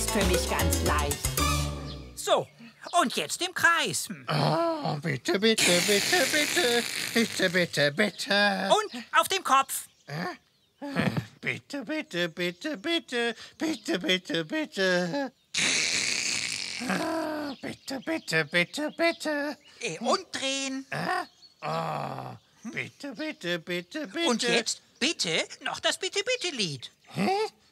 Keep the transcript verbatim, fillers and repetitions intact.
ist für mich ganz leicht. So, und jetzt im Kreis. Oh, bitte, bitte, bitte, bitte. Bitte, bitte, bitte. Und auf dem Kopf. Bitte, bitte, bitte, bitte. Bitte, bitte, bitte. Bitte, bitte, bitte, bitte. Äh, Und drehen. Oh, bitte, bitte, bitte, bitte. Und jetzt bitte noch das Bitte-Bitte-Lied. Hä?